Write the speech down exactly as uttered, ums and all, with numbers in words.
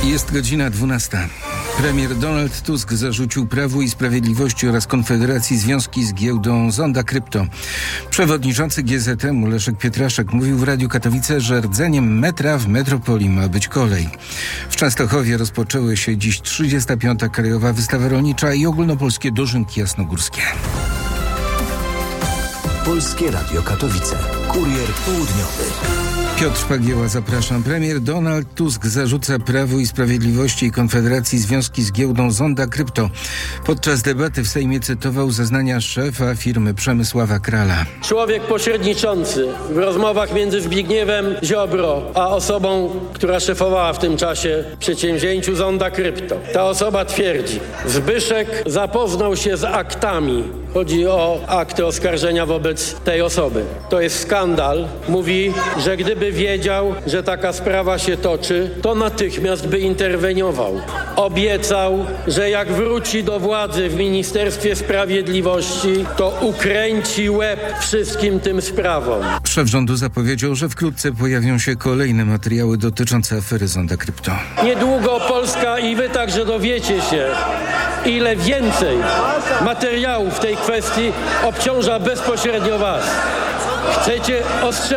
Jest godzina dwunasta. Premier Donald Tusk zarzucił Prawu i Sprawiedliwości oraz Konfederacji związki z giełdą Zonda Krypto. Przewodniczący G Z M-u Leszek Pietraszek mówił w Radiu Katowice, że rdzeniem metra w metropolii ma być kolej. W Częstochowie rozpoczęły się dziś trzydziesta piąta Krajowa Wystawa Rolnicza i ogólnopolskie dożynki jasnogórskie. Polskie Radio Katowice. Kurier południowy. Piotr Pagieła, zapraszam. Premier Donald Tusk zarzuca Prawu i Sprawiedliwości i Konfederacji związki z giełdą Zonda Krypto. Podczas debaty w Sejmie cytował zeznania szefa firmy Przemysława Krala. Człowiek pośredniczący w rozmowach między Zbigniewem Ziobro a osobą, która szefowała w tym czasie przedsięwzięciu Zonda Krypto. Ta osoba twierdzi, Zbyszek zapoznał się z aktami. Chodzi o akty oskarżenia wobec tej osoby. To jest skandal. Mówi, że gdyby wiedział, że taka sprawa się toczy, to natychmiast by interweniował. Obiecał, że jak wróci do władzy w Ministerstwie Sprawiedliwości, to ukręci łeb wszystkim tym sprawom. Szef rządu zapowiedział, że wkrótce pojawią się kolejne materiały dotyczące afery Zonda Krypto. Niedługo Polska i wy także dowiecie się, ile więcej materiałów w tej kwestii obciąża bezpośrednio was. Chcecie ostrzec